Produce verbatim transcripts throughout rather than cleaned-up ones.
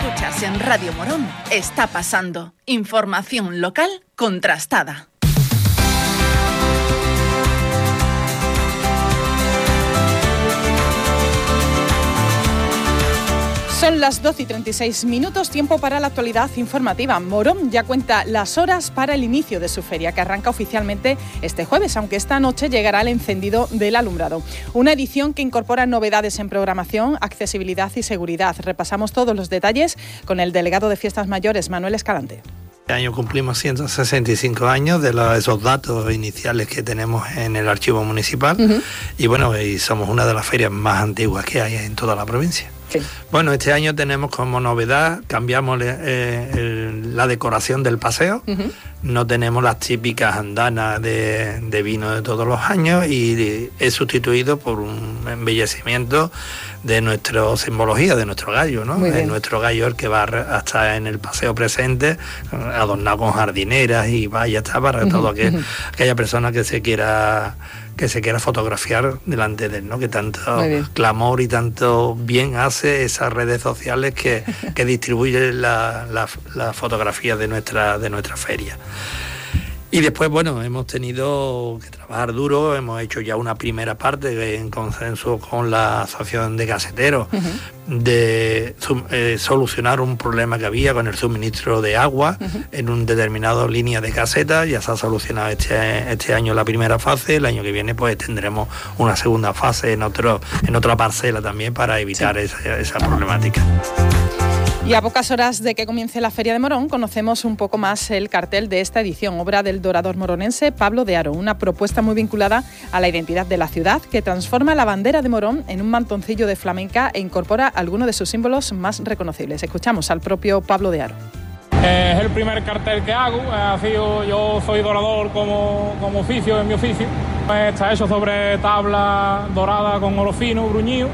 escuchas en Radio Morón está pasando. Información local contrastada. Son las doce y treinta y seis minutos, tiempo para la actualidad informativa. Morón ya cuenta las horas para el inicio de su feria, que arranca oficialmente este jueves, aunque esta noche llegará el encendido del alumbrado. Una edición que incorpora novedades en programación, accesibilidad y seguridad. Repasamos todos los detalles con el delegado de Fiestas Mayores, Manuel Escalante. Este año cumplimos ciento sesenta y cinco años de los, esos datos iniciales que tenemos en el archivo municipal. Uh-huh. Y bueno, y somos una de las ferias más antiguas que hay en toda la provincia. Sí. Bueno, este año tenemos como novedad, cambiamos eh, el, la decoración del paseo. Uh-huh. No tenemos las típicas andanas de, de vino de todos los años y es sustituido por un embellecimiento de nuestra simbología, de nuestro gallo, ¿no? De nuestro gallo, el que va a estar en el paseo presente, adornado con jardineras y vaya, está para uh-huh. todo aquel, uh-huh. aquella persona que se quiera que se quiera fotografiar delante de él, ¿no? Que tanto clamor y tanto bien hace esas redes sociales que, que distribuyen la, la, la fotografía de nuestra, de nuestra feria. Y después, bueno, hemos tenido que trabajar duro, hemos hecho ya una primera parte en consenso con la Asociación de Caseteros, uh-huh. de eh, solucionar un problema que había con el suministro de agua uh-huh. en un determinado línea de casetas. Ya se ha solucionado este, este año la primera fase, el año que viene pues tendremos una segunda fase en, otro, en otra parcela también para evitar sí. esa, esa problemática. Y a pocas horas de que comience la Feria de Morón, conocemos un poco más el cartel de esta edición, obra del dorador moronense Pablo de Haro, una propuesta muy vinculada a la identidad de la ciudad que transforma la bandera de Morón en un mantoncillo de flamenca e incorpora algunos de sus símbolos más reconocibles. Escuchamos al propio Pablo de Haro. Es el primer cartel que hago, ha sido, yo soy dorador como, como oficio, en mi oficio. Está hecho sobre tabla dorada con oro fino, bruñido.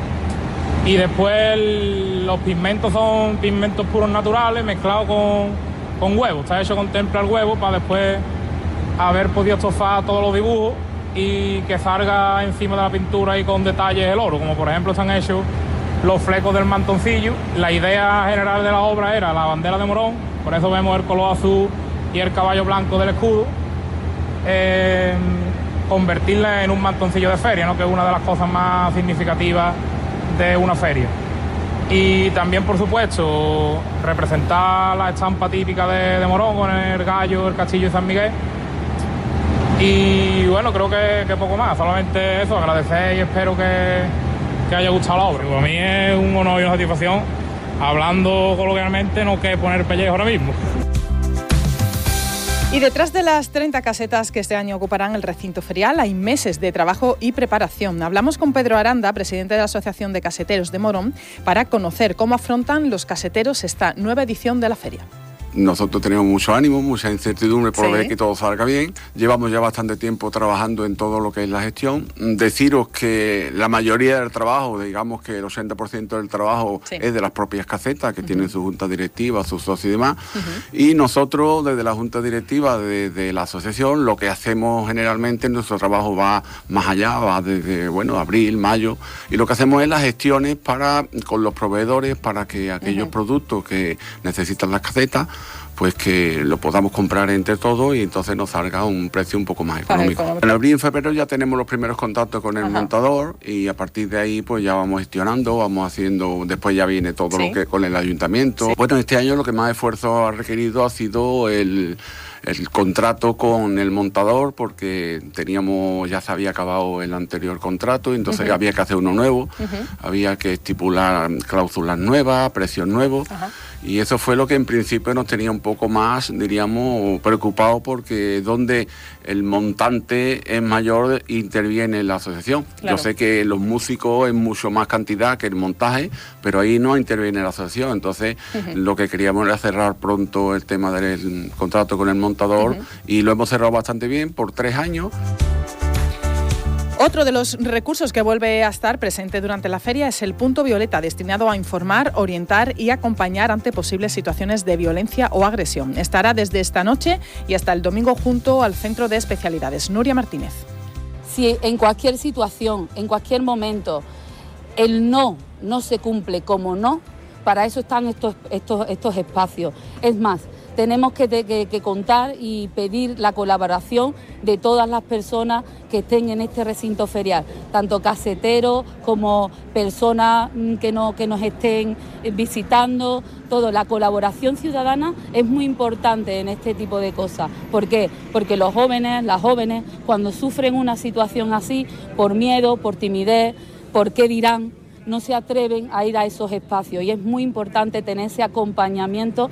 Y después el, los pigmentos son pigmentos puros naturales mezclados con, con huevo. Está hecho con templa al huevo para después haber podido estofar todos los dibujos y que salga encima de la pintura y con detalles el oro. Como por ejemplo están hechos los flecos del mantoncillo. La idea general de la obra era la bandera de Morón, por eso vemos el color azul y el caballo blanco del escudo. Eh, convertirla en un mantoncillo de feria, ¿no? Que es una de las cosas más significativas de una feria. Y también, por supuesto, representar la estampa típica de, de Morón con el gallo, el castillo de San Miguel. Y bueno, creo que, que poco más, solamente eso, agradecer y espero que, que haya gustado la obra. Para mí es un honor y una satisfacción, hablando coloquialmente, no que poner pellejo ahora mismo. Y detrás de las treinta casetas que este año ocuparán el recinto ferial hay meses de trabajo y preparación. Hablamos con Pedro Aranda, presidente de la Asociación de Caseteros de Morón, para conocer cómo afrontan los caseteros esta nueva edición de la feria. Nosotros tenemos mucho ánimo, mucha incertidumbre por sí. ver que todo salga bien. Llevamos ya bastante tiempo trabajando en todo lo que es la gestión. Deciros que la mayoría del trabajo, digamos que el ochenta por ciento del trabajo sí. es de las propias casetas, que uh-huh. tienen su junta directiva, sus socios y demás. Uh-huh. Y nosotros, desde la junta directiva de, de la asociación, lo que hacemos generalmente, nuestro trabajo va más allá, va desde, bueno, abril, mayo. Y lo que hacemos es las gestiones para, con los proveedores para que aquellos uh-huh. productos que necesitan las casetas, pues que lo podamos comprar entre todos y entonces nos salga un precio un poco más económico. En abril y en febrero ya tenemos los primeros contactos con el Ajá. montador y a partir de ahí pues ya vamos gestionando, vamos haciendo, después ya viene todo ¿Sí? lo que con el ayuntamiento. Sí. Bueno, este año lo que más esfuerzo ha requerido ha sido el... el contrato con el montador, porque teníamos, ya se había acabado el anterior contrato, entonces uh-huh. había que hacer uno nuevo, uh-huh. había que estipular cláusulas nuevas, precios nuevos, uh-huh. y eso fue lo que en principio nos tenía un poco más, diríamos, preocupado, porque donde el montante es mayor interviene la asociación. Claro. Yo sé que los músicos es mucho más cantidad que el montaje, pero ahí no interviene la asociación, entonces uh-huh. lo que queríamos era cerrar pronto el tema del contrato con el montador, Uh-huh. y lo hemos cerrado bastante bien por tres años. Otro de los recursos que vuelve a estar presente durante la feria es el punto violeta, destinado a informar, orientar y acompañar ante posibles situaciones de violencia o agresión. Estará desde esta noche y hasta el domingo junto al Centro de Especialidades. Nuria Martínez. Si en cualquier situación, en cualquier momento, el no no se cumple como no, para eso están estos, estos, estos espacios. Es más, tenemos que, que, que contar y pedir la colaboración de todas las personas que estén en este recinto ferial, tanto caseteros como personas que, no, que nos estén visitando, todo. La colaboración ciudadana es muy importante en este tipo de cosas. ¿Por qué? Porque los jóvenes, las jóvenes, cuando sufren una situación así, por miedo, por timidez, por qué dirán, no se atreven a ir a esos espacios, y es muy importante tener ese acompañamiento.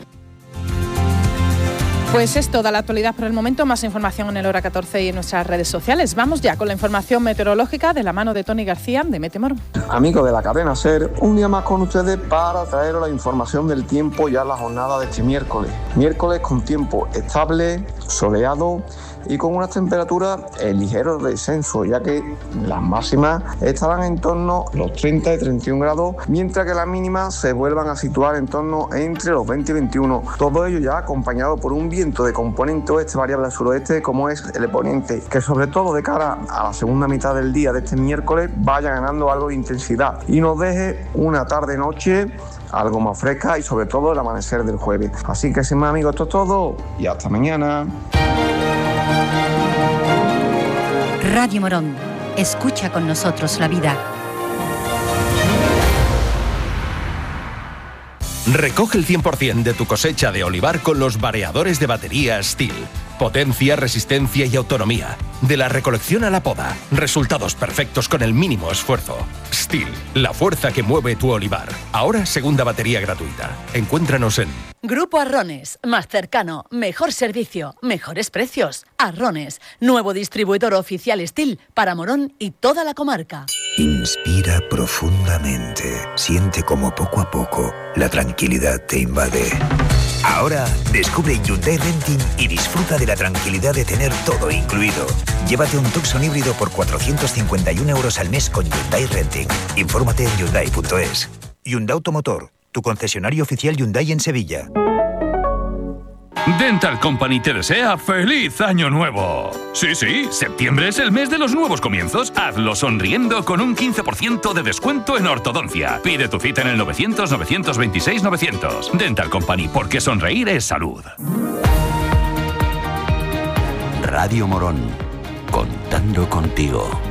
Pues es toda la actualidad por el momento, más información en el Hora catorce y en nuestras redes sociales. Vamos ya con la información meteorológica de la mano de Tony García de Metemor. Amigos de la cadena SER, un día más con ustedes para traeros la información del tiempo ya en la jornada de este miércoles. Miércoles con tiempo estable, soleado y con unas temperaturas en ligero descenso, ya que las máximas estarán en torno a los treinta y treinta y un grados, mientras que las mínimas se vuelvan a situar en torno entre los veinte y veintiuno. Todo ello ya acompañado por un viento de componente oeste variable al suroeste, como es el poniente, que sobre todo de cara a la segunda mitad del día de este miércoles vaya ganando algo de intensidad y nos deje una tarde-noche algo más fresca y sobre todo el amanecer del jueves. Así que sin más, amigos, esto es todo y hasta mañana. Radio Morón, escucha con nosotros la vida. Recoge el cien por ciento de tu cosecha de olivar con los variadores de batería Stihl. Potencia, resistencia y autonomía. De la recolección a la poda, resultados perfectos con el mínimo esfuerzo. Stihl, la fuerza que mueve tu olivar. Ahora segunda batería gratuita. Encuéntranos en Grupo Arrones, más cercano, mejor servicio, mejores precios. Arrones, nuevo distribuidor oficial Stihl para Morón y toda la comarca. Inspira profundamente. Siente como poco a poco la tranquilidad te invade. Ahora descubre Hyundai Renting y disfruta de la tranquilidad de tener todo incluido. Llévate un Tucson híbrido por cuatrocientos cincuenta y un euros al mes con Hyundai Renting. Infórmate en Hyundai punto es. Hyundai Automotor, tu concesionario oficial Hyundai en Sevilla. Dental Company te desea ¡feliz Año Nuevo! Sí, sí, septiembre es el mes de los nuevos comienzos. Hazlo sonriendo con un quince por ciento de descuento en ortodoncia. Pide tu cita en el novecientos, novecientos veintiséis, novecientos. Dental Company, porque sonreír es salud. Radio Morón, contando contigo.